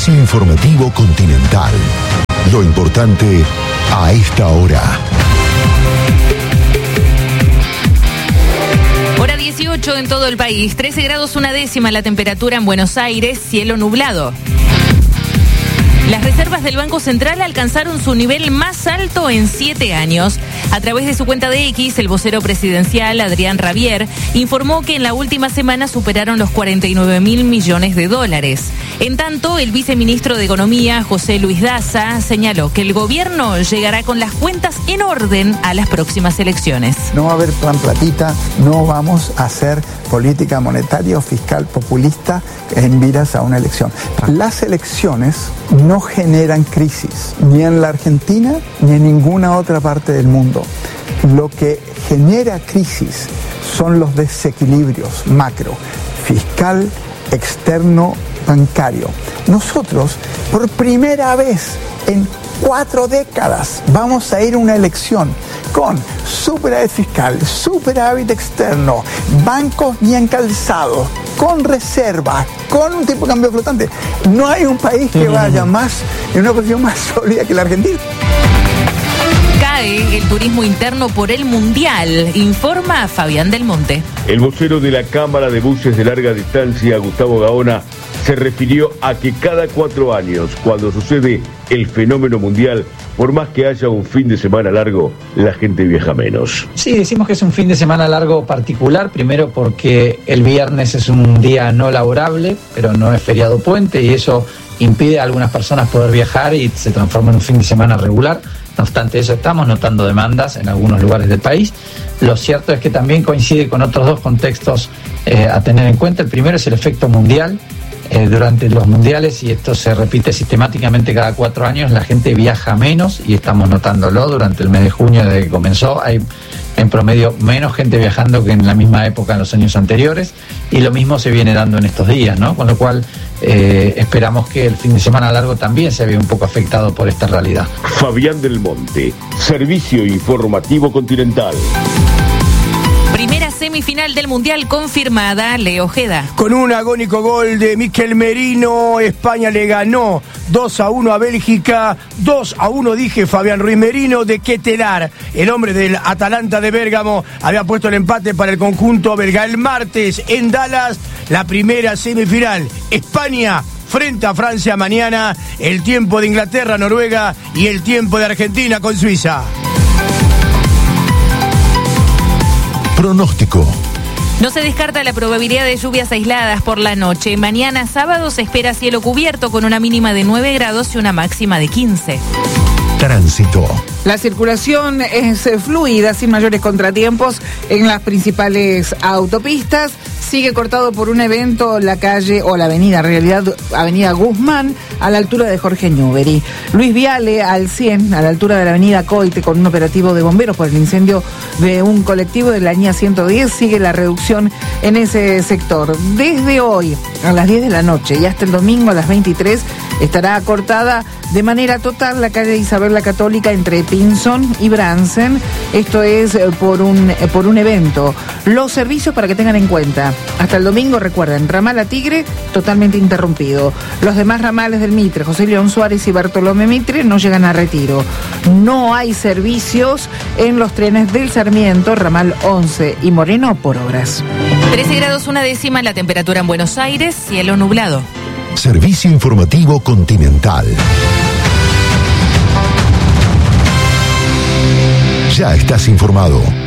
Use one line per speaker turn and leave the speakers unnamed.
Servicio Informativo Continental. Lo importante a esta hora.
Hora 18 en todo el país. 13 grados 1/10 la temperatura en Buenos Aires, cielo nublado. Las reservas del Banco Central alcanzaron su nivel más alto en 7 años. A través de su cuenta de X, el vocero presidencial, Adrián Rabier, informó que en la última semana superaron los 49.000 millones de dólares. En tanto, el viceministro de Economía, José Luis Daza, señaló que el gobierno llegará con las cuentas en orden a las próximas elecciones.
No va a haber plan platita, no vamos a hacer política monetaria o fiscal populista en miras a una elección. Las elecciones no generan crisis, ni en la Argentina ni en ninguna otra parte del mundo. Lo que genera crisis son los desequilibrios macro, fiscal, externo, bancario. Nosotros, por primera vez en 4 décadas, vamos a ir a una elección con superávit fiscal, superávit externo, bancos bien calzados, con reservas, con un tipo de cambio flotante. No hay un país que vaya más en una posición más sólida que la Argentina.
Cae el turismo interno por el Mundial, informa Fabián Del Monte.
El vocero de la Cámara de Buses de Larga Distancia, Gustavo Gaona, se refirió a que cada 4 años, cuando sucede el fenómeno mundial, por más que haya un fin de semana largo, la gente viaja menos.
Sí, decimos que es un fin de semana largo particular, primero porque el viernes es un día no laborable, pero no es feriado puente, y eso impide a algunas personas poder viajar y se transforma en un fin de semana regular. No obstante eso, estamos notando demandas en algunos lugares del país. Lo cierto es que también coincide con otros 2 contextos a tener en cuenta. El primero es el efecto mundial. Durante los mundiales, y esto se repite sistemáticamente cada 4 años, la gente viaja menos, y estamos notándolo durante el mes de junio desde que comenzó. Hay en promedio menos gente viajando que en la misma época en los años anteriores, y lo mismo se viene dando en estos días, ¿no? Con lo cual esperamos que el fin de semana largo también se vea un poco afectado por esta realidad.
Fabián Del Monte, Servicio Informativo Continental.
Primera semifinal del Mundial confirmada, Leo Ojeda.
Con un agónico gol de Mikel Merino, España le ganó 2-1 a Bélgica. 2-1, dije, Fabián Ruiz Merino de Ketelar, el hombre del Atalanta de Bérgamo, había puesto el empate para el conjunto belga. El martes en Dallas, la primera semifinal, España frente a Francia mañana, el tiempo de Inglaterra, Noruega y el tiempo de Argentina con Suiza.
Pronóstico.
No se descarta la probabilidad de lluvias aisladas por la noche. Mañana sábado se espera cielo cubierto con una mínima de 9 grados y una máxima de 15.
Tránsito.
La circulación es fluida, sin mayores contratiempos en las principales autopistas. Sigue cortado por un evento la calle, o la avenida, en realidad, avenida Guzmán, a la altura de Jorge Newbery. Luis Viale al 100, a la altura de la avenida Coite, con un operativo de bomberos por el incendio de un colectivo de la línea 110. Sigue la reducción en ese sector. Desde hoy a las 10 de la noche y hasta el domingo a las 23 estará cortada de manera total la calle Isabel la Católica entre Pinzón y Bransen. Esto es por un evento. Los servicios para que tengan en cuenta. Hasta el domingo, recuerden, ramal a Tigre totalmente interrumpido. Los demás ramales del Mitre, José León Suárez y Bartolomé Mitre, no llegan a Retiro. No hay servicios en los trenes del Sarmiento, ramal 11 y Moreno por obras.
13 grados 1/10 la temperatura en Buenos Aires, cielo nublado.
Servicio Informativo Continental. Ya estás informado.